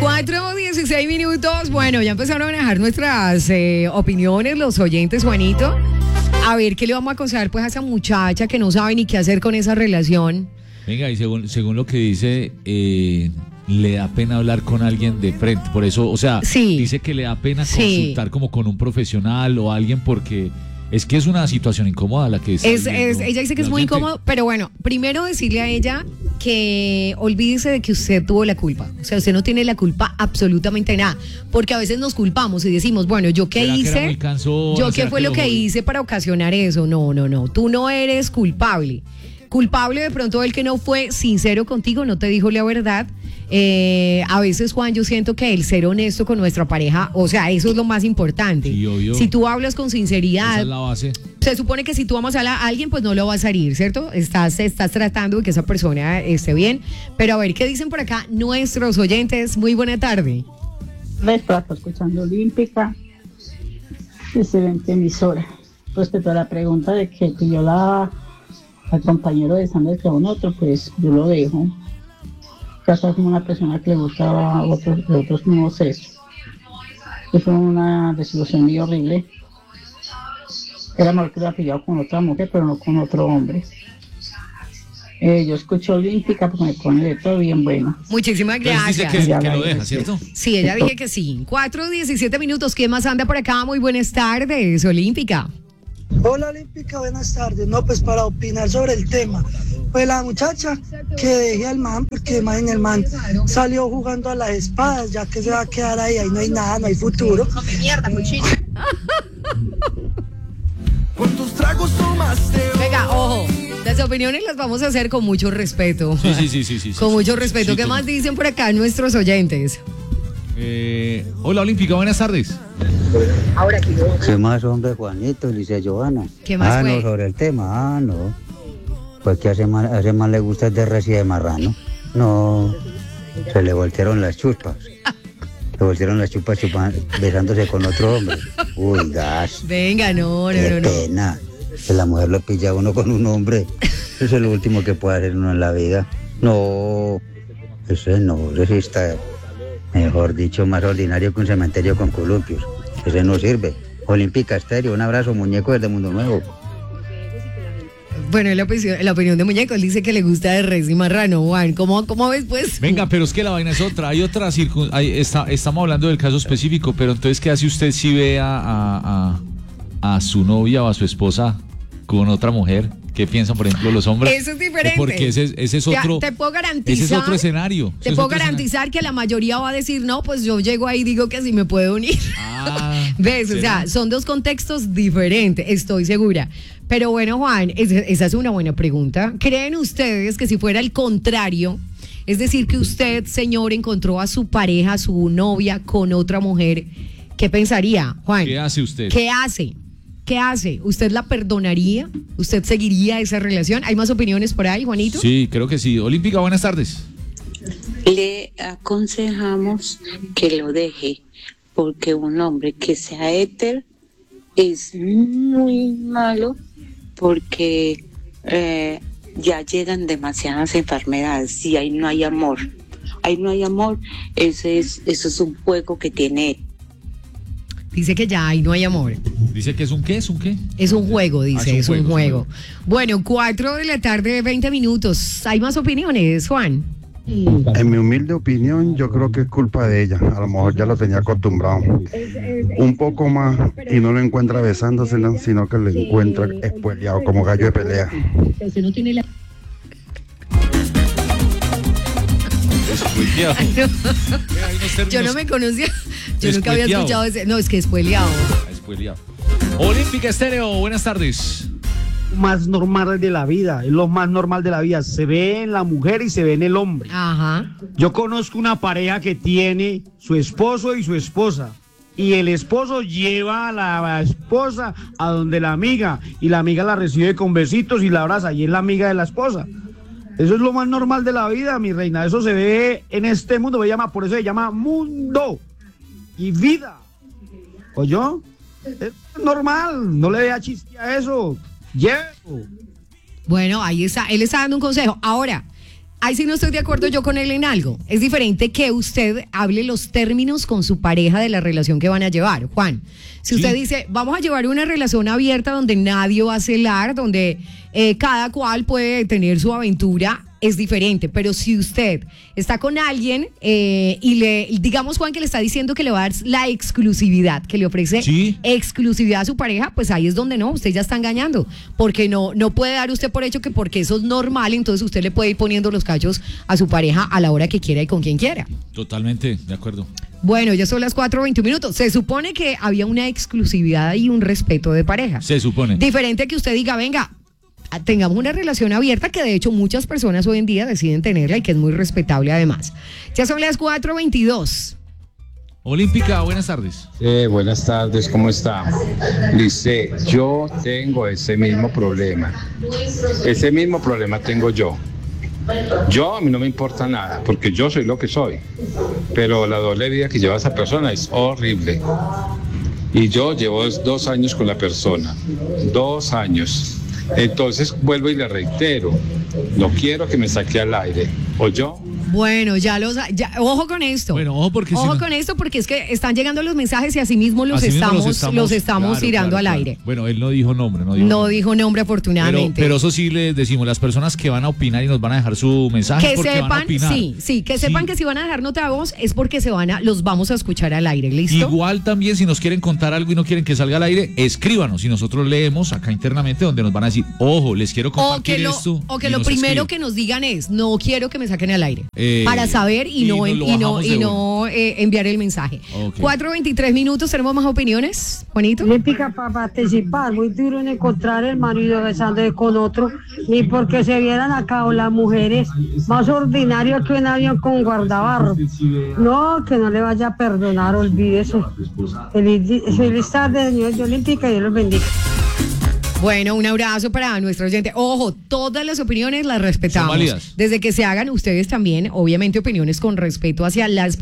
4:16. Bueno, ya empezaron a dejar nuestras opiniones los oyentes, Juanito. A ver, ¿qué le vamos a aconsejar pues a esa muchacha que no sabe ni qué hacer con esa relación? Venga, y según lo que dice, le da pena hablar con alguien de frente. Por eso, o sea, sí, dice que le da pena consultar como con un profesional o alguien porque es que es una situación incómoda la que está viviendo. Ella dice que es muy incómodo, pero bueno, primero decirle a ella que olvídese de que usted tuvo la culpa. O sea, usted no tiene la culpa absolutamente de nada, porque a veces nos culpamos y decimos, bueno, ¿yo qué hice? ¿Yo qué fue lo que hice para ocasionar eso? No, tú no eres culpable. Culpable de pronto el que no fue sincero contigo, no te dijo la verdad. A veces, Juan, yo siento que el ser honesto con nuestra pareja, o sea, eso es lo más importante. Sí, obvio. Si tú hablas con sinceridad, esa es la base. Se supone que si tú amas a alguien, pues no lo vas a herir, ¿cierto? Estás tratando de que esa persona esté bien. Pero a ver, ¿qué dicen por acá nuestros oyentes? Muy buena tarde. Estás escuchando Olímpica, excelente emisora. Respecto a la pregunta de que pidió al compañero de Sandra que a un otro, pues yo lo dejo. Casado con una persona que le gustaba a otros mismos sexos. Fue una desilusión muy horrible. Era mejor que lo había pillado con otra mujer, pero no con otro hombre. Yo escucho Olímpica porque me pone de todo bien bueno. Muchísimas gracias. Dice que lo deja, ¿cierto? Sí, ella dije que sí. 4:17. ¿Qué más anda por acá? Muy buenas tardes, Olímpica. Hola Olímpica, buenas tardes. No, pues para opinar sobre el tema. Pues la muchacha que dejé al man, porque imagínate, el man salió jugando a las espadas, ya que se va a quedar ahí no hay nada, no hay futuro. Mierda, muchísimo. ¿Cuántos tragos tomaste? Venga, ojo, las opiniones las vamos a hacer con mucho respeto. Sí. Con mucho respeto. ¿Qué más dicen por acá nuestros oyentes? Hola Olímpica, buenas tardes. Ahora que yo... ¿Qué más, hombre, Juanito? Dice Johanna. ¿Qué más fue? No, sobre el tema, no. Pues que a ese man le gusta el de res y de marrano. No, se le voltearon las chupas. Se voltearon las chupas besándose con otro hombre. Uy, gas. Venga, no. Qué pena. Que la mujer lo pilla a uno con un hombre. Eso es lo último que puede hacer uno en la vida. No, ese sí está, mejor dicho, más ordinario que un cementerio con columpios. Ese no sirve. Olímpica Estéreo, un abrazo, muñeco desde Mundo Nuevo. Bueno, la opinión de Muñeco, él dice que le gusta de res y marrano, Juan. ¿Cómo ves, pues? Venga, pero es que la vaina es otra. Hay otra estamos hablando del caso específico, pero entonces, ¿qué hace usted si ve a su novia o a su esposa con otra mujer? ¿Qué piensan, por ejemplo, los hombres? Eso es diferente. Porque ese es otro. Te puedo garantizar. Ese es otro escenario. Te puedo garantizar que la mayoría va a decir, no, pues yo llego ahí y digo que sí me puedo unir. ¿Ves? ¿Será? O sea, son dos contextos diferentes, estoy segura. Pero bueno, Juan, esa es una buena pregunta. ¿Creen ustedes que si fuera el contrario, es decir, que usted, señor, encontró a su pareja, a su novia con otra mujer, qué pensaría, Juan? ¿Qué hace usted? ¿Qué hace? ¿Usted la perdonaría? ¿Usted seguiría esa relación? ¿Hay más opiniones por ahí, Juanito? Sí, creo que sí. Olímpica, buenas tardes. Le aconsejamos que lo deje, porque un hombre que sea hétero es muy malo, porque ya llegan demasiadas enfermedades y ahí no hay amor. Eso es un juego que tiene. Dice que ya ahí no hay amor. Dice que es un qué, ¿es un qué? Es un juego, dice, es un juego. Bueno, 4:20. ¿Hay más opiniones, Juan? En mi humilde opinión, yo creo que es culpa de ella. A lo mejor ya lo tenía acostumbrado. Un poco más y no lo encuentra besándosela, sino que lo encuentra espueleado como gallo de pelea. Yo no me conocía. Yo nunca había escuchado ese. No, es que espueleado. Olímpica Estéreo, buenas tardes. Más normal de la vida, es lo más normal de la vida. Se ve en la mujer y se ve en el hombre. Ajá. Yo conozco una pareja que tiene su esposo y su esposa. Y el esposo lleva a la esposa a donde la amiga. Y la amiga la recibe con besitos y la abraza. Y es la amiga de la esposa. Eso es lo más normal de la vida, mi reina. Eso se ve en este mundo. Por eso se llama mundo y vida. ¿Oyó? Es normal. No le vea chiste a eso. Bueno, ahí está. Él está dando un consejo. Ahora, ahí sí no estoy de acuerdo yo con él en algo. Es diferente que usted hable los términos con su pareja de la relación que van a llevar, Juan. Si usted dice, vamos a llevar una relación abierta donde nadie va a celar, donde cada cual puede tener su aventura, es diferente. Pero si usted está con alguien y digamos, Juan, que le está diciendo que le va a dar la exclusividad, que le ofrece exclusividad a su pareja, pues ahí es donde no, usted ya está engañando. Porque no puede dar usted por hecho que porque eso es normal, entonces usted le puede ir poniendo los cachos a su pareja a la hora que quiera y con quien quiera. Totalmente, de acuerdo. Bueno, ya son las 4:21. Se supone que había una exclusividad y un respeto de pareja. Se supone. Diferente que usted diga, venga, tengamos una relación abierta, que de hecho muchas personas hoy en día deciden tenerla y que es muy respetable además. Ya son las 4:22. Olímpica, buenas tardes. Buenas tardes, ¿cómo está? Dice, yo tengo ese mismo problema. Ese mismo problema tengo yo. A mí no me importa nada, porque yo soy lo que soy. Pero la doble vida que lleva esa persona es horrible. Y yo llevo 2 años con la persona. 2 años. Entonces vuelvo y le reitero, no quiero que me saque al aire. ¿O yo? Bueno, ojo con esto. Bueno, ojo con esto, porque es que están llegando los mensajes y así mismo los estamos tirando al aire. Bueno, él no dijo nombre. No dijo nombre, afortunadamente. Pero eso sí les decimos, las personas que van a opinar y nos van a dejar su mensaje, que porque sepan, van a opinar. que sepan que si van a dejar nota de voz es porque los vamos a escuchar al aire, ¿listo? Igual también, si nos quieren contar algo y no quieren que salga al aire, escríbanos y nosotros leemos acá internamente, donde nos van a decir, ojo, les quiero compartir esto. O que lo primero que nos digan es, no quiero que me saquen al aire. Para saber y no enviar el mensaje. 4:23, ¿tenemos más opiniones, Juanito? Olímpica, para participar, muy duro en encontrar el marido besándose con otro, ni porque se vieran acá o las mujeres, más ordinario que un avión con guardabarro. No, que no le vaya a perdonar, olvídese. Feliz tarde, señores de Olímpica, y Dios los bendiga. Bueno, un abrazo para nuestro oyente. Ojo, todas las opiniones las respetamos. Son válidas. Desde que se hagan ustedes también, obviamente, opiniones con respeto hacia las